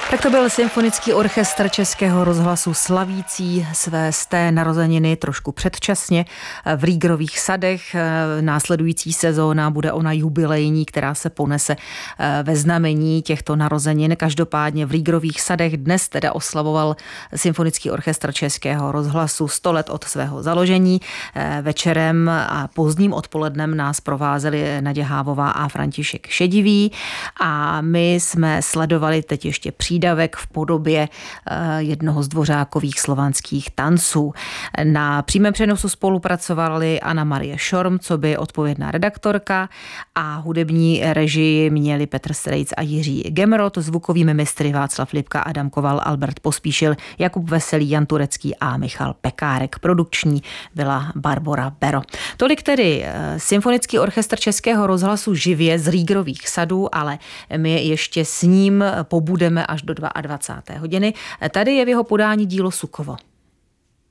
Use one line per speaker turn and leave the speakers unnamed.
Tak to byl Symfonický orchestr Českého rozhlasu slavící své 100. narozeniny trošku předčasně v Rýgrových sadech. Následující sezóna bude ona jubilejní, která se ponese ve znamení těchto narozenin. Každopádně v Rýgrových sadech dnes teda oslavoval Symfonický orchestr Českého rozhlasu 100 let od svého založení. Večerem a pozdním odpolednem nás provázeli Naděja Hávová a František Šedivý a my jsme sledovali teď ještě přídavek v podobě jednoho z dvořákových slovanských tanců. Na přímém přenosu spolupracovali Anna Marie Šorm, coby odpovědná redaktorka, a hudební režii měli Petr Strejc a Jiří Gemrot, zvukovými mistry Václav Lipka, Adam Koval, Albert Pospíšil, Jakub Veselý, Jan Turecký a Michal Pekárek. Produkční byla Barbora Bero. Tolik tedy Symfonický orchestr Českého rozhlasu živě z Rýgrových sadů, ale my ještě s ním pobudeme až do 22. hodiny. Tady je v jeho podání dílo Sukovo.